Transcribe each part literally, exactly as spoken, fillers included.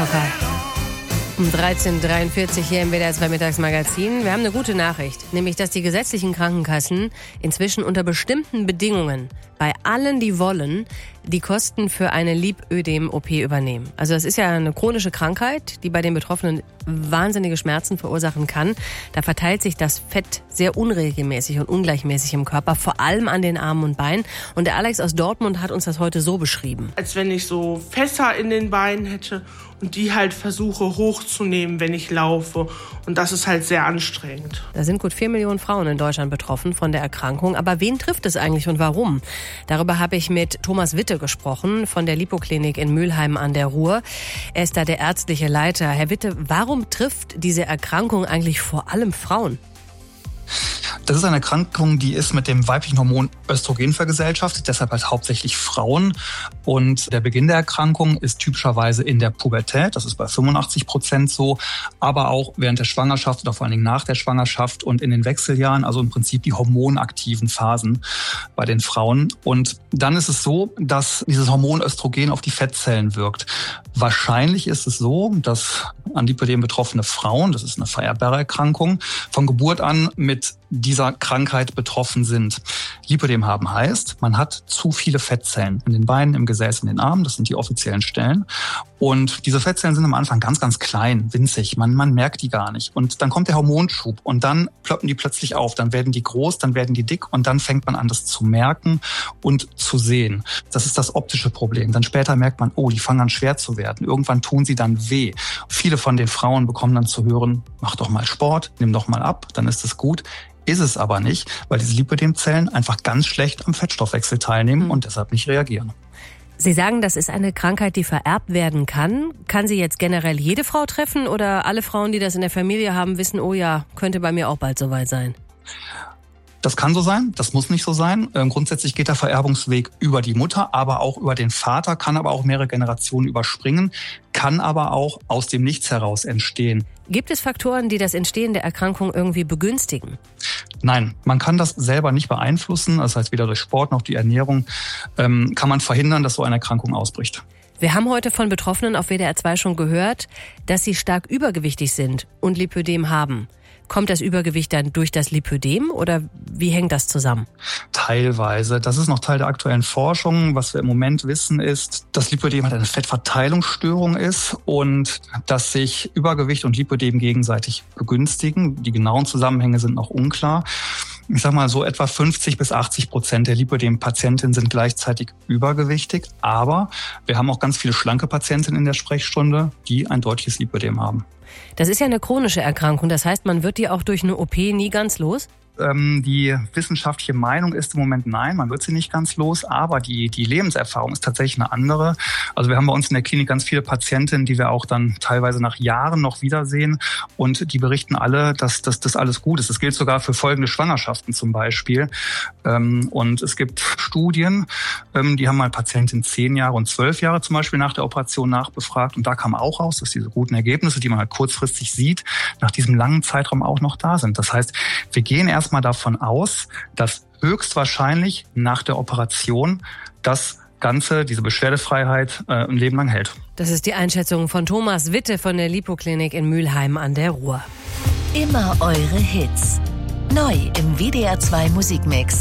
Schumacher. Um dreizehn Uhr dreiundvierzig hier im W D R zwei Mittagsmagazin. Wir haben eine gute Nachricht, nämlich dass die gesetzlichen Krankenkassen inzwischen unter bestimmten Bedingungen bei allen, die wollen, die Kosten für eine Lipödem-O P übernehmen. Also das ist ja eine chronische Krankheit, die bei den Betroffenen wahnsinnige Schmerzen verursachen kann. Da verteilt sich das Fett sehr unregelmäßig und ungleichmäßig im Körper, vor allem an den Armen und Beinen. Und der Alex aus Dortmund hat uns das heute so beschrieben. Als wenn ich so Fässer in den Beinen hätte und die halt versuche hochzunehmen, wenn ich laufe. Und das ist halt sehr anstrengend. Da sind gut vier Millionen Frauen in Deutschland betroffen von der Erkrankung. Aber wen trifft es eigentlich und warum? Darüber habe ich mit Thomas Witte gesprochen von der Lipoklinik in Mülheim an der Ruhr. Er ist da der ärztliche Leiter. Herr Witte, warum trifft diese Erkrankung eigentlich vor allem Frauen? Das ist eine Erkrankung, die ist mit dem weiblichen Hormon Östrogen vergesellschaftet, deshalb halt hauptsächlich Frauen. Und der Beginn der Erkrankung ist typischerweise in der Pubertät, das ist bei fünfundachtzig Prozent so, aber auch während der Schwangerschaft oder vor allen Dingen nach der Schwangerschaft und in den Wechseljahren, also im Prinzip die hormonaktiven Phasen bei den Frauen. Und dann ist es so, dass dieses Hormon Östrogen auf die Fettzellen wirkt. Wahrscheinlich ist es so, dass an Lipödem betroffene Frauen, das ist eine vererbbare Erkrankung, von Geburt an mit dieser Krankheit betroffen sind. Lipödem haben heißt, man hat zu viele Fettzellen in den Beinen, im Gesäß, in den Armen. Das sind die offiziellen Stellen. Und diese Fettzellen sind am Anfang ganz, ganz klein, winzig. Man, man merkt die gar nicht. Und dann kommt der Hormonschub und dann ploppen die plötzlich auf. Dann werden die groß, dann werden die dick und dann fängt man an, das zu merken und zu sehen. Das ist das optische Problem. Dann später merkt man, oh, die fangen an schwer zu werden. Irgendwann tun sie dann weh. Viele von den Frauen bekommen dann zu hören, mach doch mal Sport, nimm doch mal ab, dann ist es gut. Ist es aber nicht, weil diese Lipödem-Zellen einfach ganz schlecht am Fettstoffwechsel teilnehmen mhm. und deshalb nicht reagieren. Sie sagen, das ist eine Krankheit, die vererbt werden kann. Kann sie jetzt generell jede Frau treffen oder alle Frauen, die das in der Familie haben, wissen, oh ja, könnte bei mir auch bald soweit sein? Das kann so sein, das muss nicht so sein. Ähm, grundsätzlich geht der Vererbungsweg über die Mutter, aber auch über den Vater, kann aber auch mehrere Generationen überspringen, kann aber auch aus dem Nichts heraus entstehen. Gibt es Faktoren, die das Entstehen der Erkrankung irgendwie begünstigen? Nein, man kann das selber nicht beeinflussen. Das heißt, weder durch Sport noch die Ernährung ähm, kann man verhindern, dass so eine Erkrankung ausbricht. Wir haben heute von Betroffenen auf W D R zwei schon gehört, dass sie stark übergewichtig sind und Lipödem haben. Kommt das Übergewicht dann durch das Lipödem oder wie hängt das zusammen? Teilweise. Das ist noch Teil der aktuellen Forschung. Was wir im Moment wissen ist, dass Lipödem halt eine Fettverteilungsstörung ist und dass sich Übergewicht und Lipödem gegenseitig begünstigen. Die genauen Zusammenhänge sind noch unklar. Ich sag mal so etwa fünfzig bis achtzig Prozent der Lipödem-Patientinnen sind gleichzeitig übergewichtig. Aber wir haben auch ganz viele schlanke Patientinnen in der Sprechstunde, die ein deutliches Lipödem haben. Das ist ja eine chronische Erkrankung. Das heißt, man wird die auch durch eine O P nie ganz los? Ähm, die wissenschaftliche Meinung ist im Moment nein, man wird sie nicht ganz los, aber die, die Lebenserfahrung ist tatsächlich eine andere. Also wir haben bei uns in der Klinik ganz viele Patientinnen, die wir auch dann teilweise nach Jahren noch wiedersehen und die berichten alle, dass das dass alles gut ist. Das gilt sogar für folgende Schwangerschaften zum Beispiel. Ähm, und es gibt Studien, ähm, die haben mal Patientinnen zehn Jahre und zwölf Jahre zum Beispiel nach der Operation nachbefragt und da kam auch raus, dass diese guten Ergebnisse, die man halt kurzfristig sieht, nach diesem langen Zeitraum auch noch da sind. Das heißt, wir gehen erst mal davon aus, dass höchstwahrscheinlich nach der Operation das Ganze, diese Beschwerdefreiheit äh, ein Leben lang hält. Das ist die Einschätzung von Thomas Witte von der Lipoklinik in Mülheim an der Ruhr. Immer eure Hits. Neu im W D R zwei Musikmix.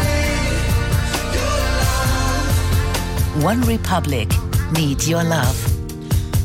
One Republic, Need Your Love.